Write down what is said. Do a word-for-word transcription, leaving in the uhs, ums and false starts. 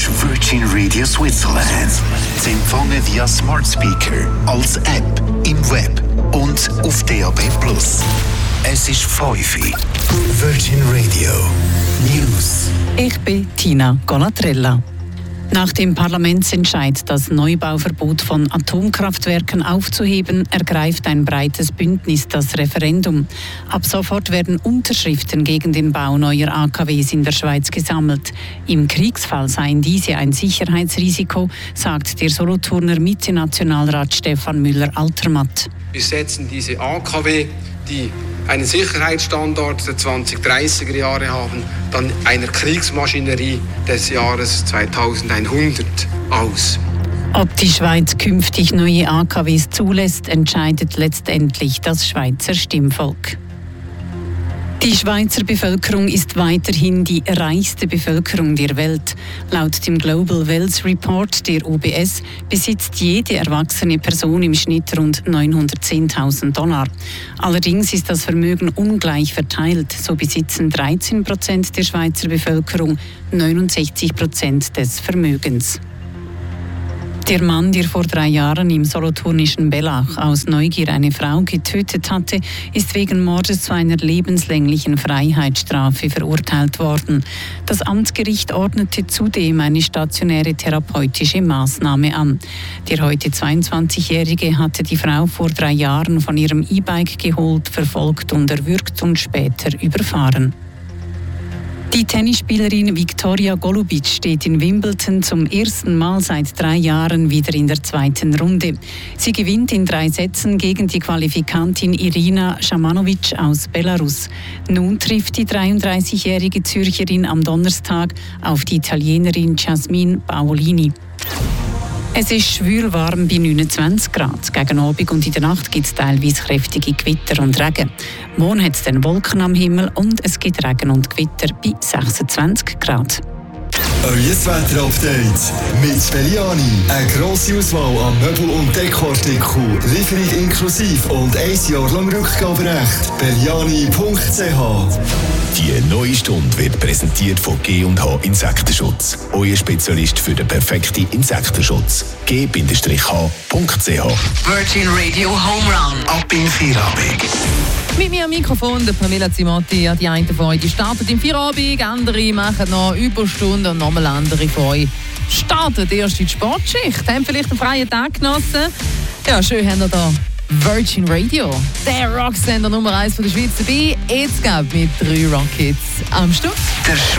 ist Virgin Radio Switzerland. Sie empfangen via Smart Speaker, als App, im Web und auf D A B plus. Es ist fünf Uhr. Virgin Radio News. Ich bin Tina Golatrella. Nach dem Parlamentsentscheid, das Neubauverbot von Atomkraftwerken aufzuheben, ergreift ein breites Bündnis das Referendum. Ab sofort werden Unterschriften gegen den Bau neuer A K Ws in der Schweiz gesammelt. Im Kriegsfall seien diese ein Sicherheitsrisiko, sagt der Solothurner Mitte-Nationalrat Stefan Müller-Altermatt. Wir setzen diese A K W, die einen Sicherheitsstandard der zwanzig dreißiger Jahre haben, dann einer Kriegsmaschinerie des Jahres zweitausendeinhundert aus. Ob die Schweiz künftig neue A K Ws zulässt, entscheidet letztendlich das Schweizer Stimmvolk. Die Schweizer Bevölkerung ist weiterhin die reichste Bevölkerung der Welt. Laut dem Global Wealth Report der U B S besitzt jede erwachsene Person im Schnitt rund neunhundertzehntausend Dollar. Allerdings ist das Vermögen ungleich verteilt. So besitzen dreizehn Prozent der Schweizer Bevölkerung neunundsechzig Prozent des Vermögens. Der Mann, der vor drei Jahren im solothurnischen Bellach aus Neugier eine Frau getötet hatte, ist wegen Mordes zu einer lebenslänglichen Freiheitsstrafe verurteilt worden. Das Amtsgericht ordnete zudem eine stationäre therapeutische Maßnahme an. Der heute zweiundzwanzigjährige hatte die Frau vor drei Jahren von ihrem E-Bike geholt, verfolgt und erwürgt und später überfahren. Die Tennisspielerin Viktoria Golubic steht in Wimbledon zum ersten Mal seit drei Jahren wieder in der zweiten Runde. Sie gewinnt in drei Sätzen gegen die Qualifikantin Irina Shamanovic aus Belarus. Nun trifft die dreiunddreißigjährige Zürcherin am Donnerstag auf die Italienerin Jasmine Paolini. Es ist schwülwarm bei neunundzwanzig Grad. Gegen Abend und in der Nacht gibt es teilweise kräftige Gewitter und Regen. Morgen hat es dann Wolken am Himmel und es gibt Regen und Gewitter bei sechsundzwanzig Grad. Euer Wetter-Update mit Belliani. Eine grosse Auswahl an Möbel- und Dekoartikeln, Lieferung inklusive und ein Jahr lang Rückgaberecht. Belliani punkt c h. Die neue Stunde wird präsentiert von G und H Insektenschutz. Euer Spezialist für den perfekten Insektenschutz. G H punkt c h. Virgin Radio Home Run. Ab in Feierabend. Mit mir am Mikrofon, der Pamela Zimotti. Die einen von euch die starten im Feierabend, andere machen noch Überstunden und nochmal andere von euch starten erst in die Sportschicht. Haben vielleicht einen freien Tag genossen? Ja, schön haben wir da Virgin Radio, der Rocksender Nummer eins von der Schweiz dabei. Jetzt geht mit drei Rockets am Stück.